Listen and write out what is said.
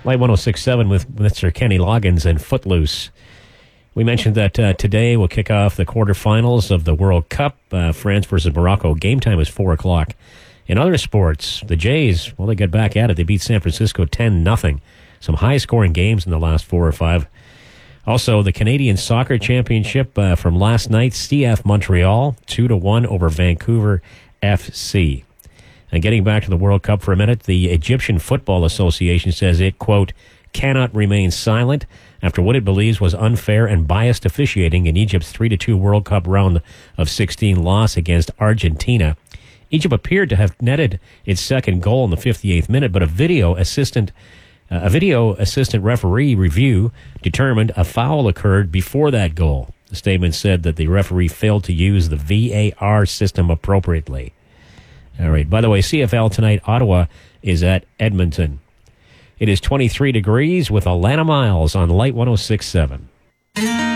Light 106.7 with Mr. Kenny Loggins and Footloose. We mentioned that today we'll kick off the quarterfinals of the World Cup. France versus Morocco. Game time is 4 o'clock. In other sports, the Jays, well, they get back at it. They beat San Francisco 10-0. Some high-scoring games in the last 4 or 5. Also, the Canadian Soccer Championship from last night. CF Montreal, 2-1 over Vancouver FC. And getting back to the World Cup for a minute, the Egyptian Football Association says it, quote, cannot remain silent after what it believes was unfair and biased officiating in Egypt's 3-2 World Cup round of 16 loss against Argentina. Egypt appeared to have netted its second goal in the 58th minute, but a video assistant referee review determined a foul occurred before that goal. The statement said that the referee failed to use the VAR system appropriately. All right. By the way, CFL tonight, Ottawa is at Edmonton. It is 23 degrees with Alana Miles on Light 106.7.